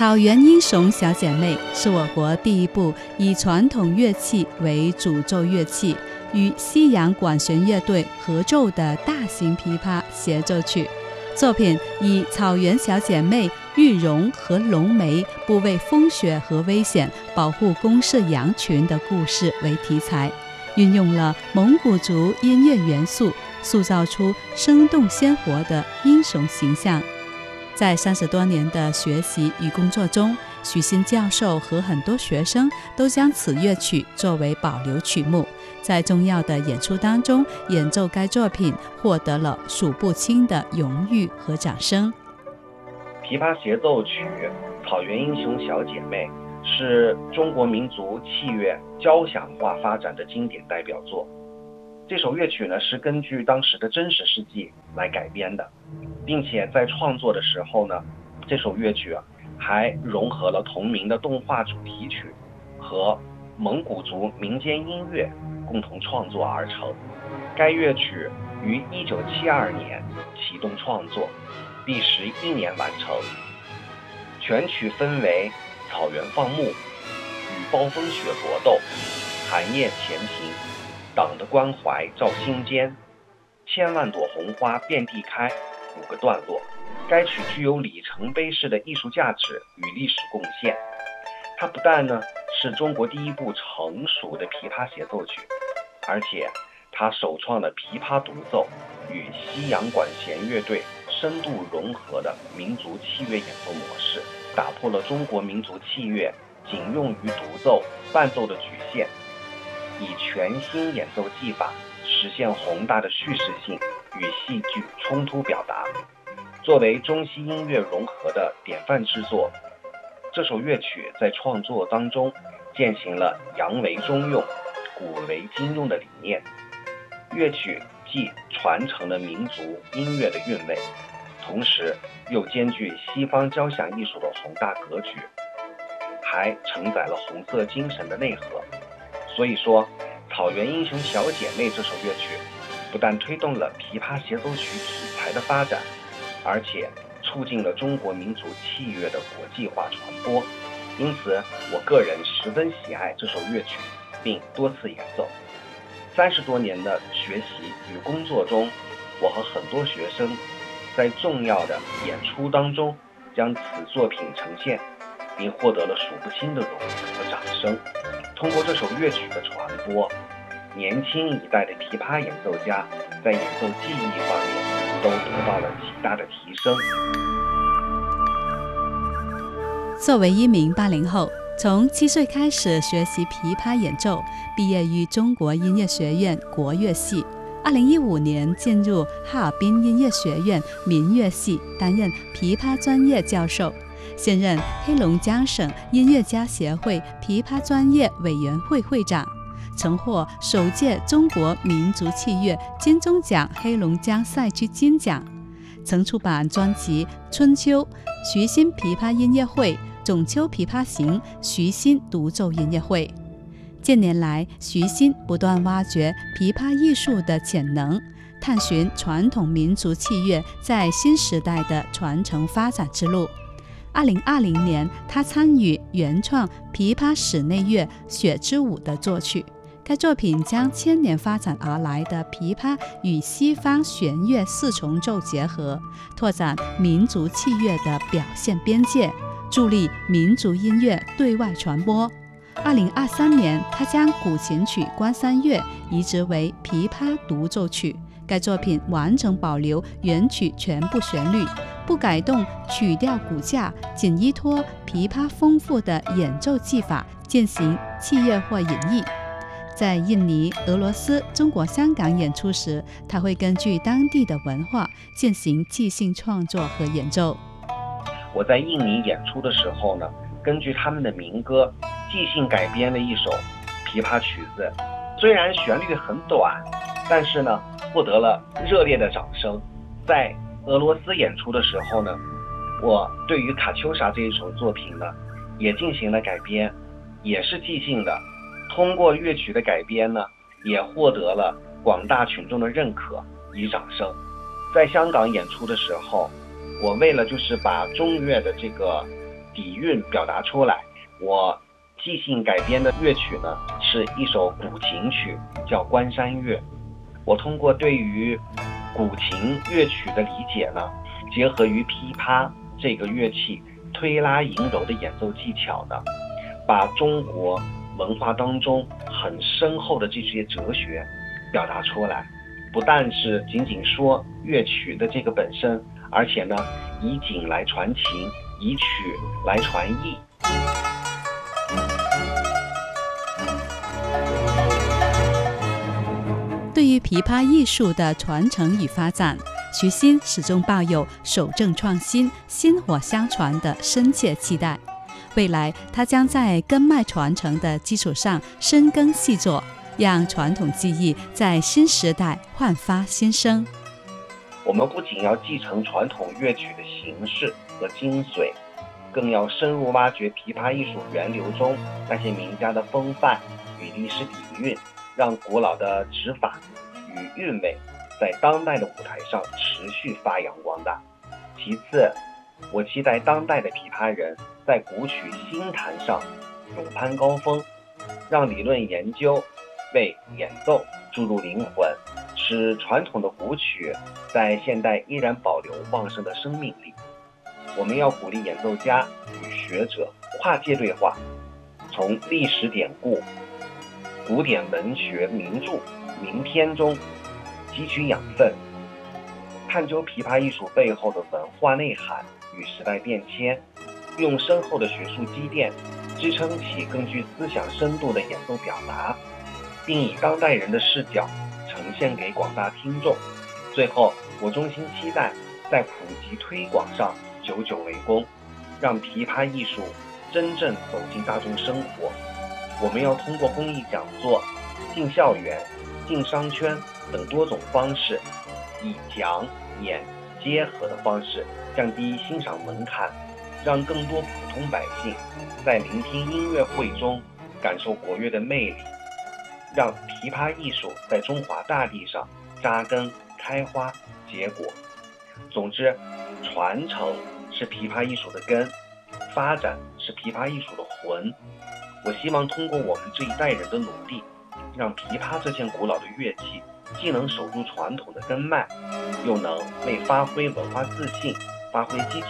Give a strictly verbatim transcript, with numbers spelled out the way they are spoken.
草原英雄小姐妹是我国第一部以传统乐器为主奏乐器，与西洋管弦乐队合奏的大型琵琶协奏曲。作品以草原小姐妹玉容和龙梅不畏风雪和危险保护公社羊群的故事为题材，运用了蒙古族音乐元素，塑造出生动鲜活的英雄形象。在三十多年的学习与工作中，许昕教授和很多学生都将此乐曲作为保留曲目，在重要的演出当中演奏该作品，获得了数不清的荣誉和掌声。 琵琶协奏曲《草原英雄小姐妹》是中国民族器乐交响化发展的经典代表作。这首乐曲呢，是根据当时的真实事迹来改编的，并且在创作的时候呢，这首乐曲啊还融合了同名的动画主题曲和蒙古族民间音乐共同创作而成。该乐曲于一九七二年启动创作，第十一年完成。全曲分为草原放牧、雨暴风雪搏斗、寒夜前行、党的关怀照心间、千万朵红花遍地开五个段落。该曲具有里程碑式的艺术价值与历史贡献。它不但呢是中国第一部成熟的琵琶协奏曲，而且它首创了琵琶独奏与西洋管弦乐队深度融合的民族器乐演奏模式，打破了中国民族器乐仅用于独奏伴奏的局限，以全新演奏技法实现宏大的叙事性与戏剧冲突表达。作为中西音乐融合的典范之作，这首乐曲在创作当中践行了洋为中用、古为今用的理念。乐曲既传承了民族音乐的韵味，同时又兼具西方交响艺术的宏大格局，还承载了红色精神的内核。所以说，《草原英雄小姐妹》这首乐曲不但推动了琵琶协奏曲题材的发展，而且促进了中国民族器乐的国际化传播。因此我个人十分喜爱这首乐曲，并多次演奏。三十多年的学习与工作中，我和很多学生在重要的演出当中将此作品呈现，并获得了数不清的荣誉和掌声。通过这首乐曲的传播，年轻一代的琵琶演奏家在演奏技艺方面都得到了极大的提升。 作为一名八零后，从七岁开始学习琵琶演奏，毕业于中国音乐学院国乐系。二零一五年进入哈尔滨音乐学院民乐系，担任琵琶专业教授，现任黑龙江省音乐家协会琵琶专业委员会会长，曾获首届中国民族器乐金钟奖黑龙江赛区金奖，曾出版专辑《春秋》、徐昕琵琶音乐会、总秋琵琶行、徐昕独奏音乐会。近年来，徐昕不断挖掘琵琶艺术的潜能，探寻传统民族器乐在新时代的传承发展之路。二零二零年，他参与原创琵琶室内乐《雪之舞》的作曲。该作品将千年发展而来的琵琶与西方弦乐四重奏结合，拓展民族器乐的表现边界，助力民族音乐对外传播。二零二三年，他将古琴曲《关山月》移植为琵琶独奏曲。该作品完整保留原曲全部旋律，不改动曲调骨架，仅依托琵琶丰富的演奏技法进行器乐化演绎。在印尼、俄罗斯、中国香港演出时，他会根据当地的文化进行即兴创作和演奏。 我在印尼演出的时候呢，根据他们的民歌即兴改编了一首琵琶曲子，虽然旋律很短，但是呢获得了热烈的掌声。在俄罗斯演出的时候呢，我对于卡秋莎这一首作品呢也进行了改编，也是即兴的。通过乐曲的改编呢，也获得了广大群众的认可与掌声。在香港演出的时候，我为了就是把中乐的这个底蕴表达出来。我即兴改编的乐曲呢，是一首古琴曲，叫《关山月》。我通过对于古琴乐曲的理解呢，结合于琵琶这个乐器推拉吟柔的演奏技巧呢，把中国文化当中很深厚的这些哲学表达出来。不但是仅仅说乐曲的这个本身，而且呢，以景来传情，以曲来传意。 对于琵琶艺术的传承与发展，徐新始终抱有守正创新、薪火相传的深切期待。未来，他将在根脉传承的基础上深耕细作，让传统技艺在新时代焕发新生。 我们不仅要继承传统乐曲的形式和精髓，更要深入挖掘琵琶艺术源流中那些名家的风范与历史底蕴，让古老的指法与韵味在当代的舞台上持续发扬光大。其次，我期待当代的琵琶人在古曲新坛上勇攀高峰，让理论研究为演奏注入灵魂，使传统的古曲在现代依然保留旺盛的生命力。我们要鼓励演奏家与学者跨界对话，从历史典故、古典文学名著、名篇中汲取养分，探究琵琶艺术背后的文化内涵与时代变迁，用深厚的学术积淀支撑起更具思想深度的演奏表达，并以当代人的视角呈现给广大听众。最后，我衷心期待在普及推广上久久为功，让琵琶艺术真正走进大众生活。我们要通过公益讲座、进校园、进商圈等多种方式，以讲演结合的方式降低欣赏门槛，让更多普通百姓在聆听音乐会中感受国乐的魅力，让琵琶艺术在中华大地上扎根、开花、结果。总之，传承是琵琶艺术的根，发展是琵琶艺术的魂。我希望通过我们这一代人的努力，让琵琶这件古老的乐器既能守住传统的根脉，又能为发挥文化自信、发挥积极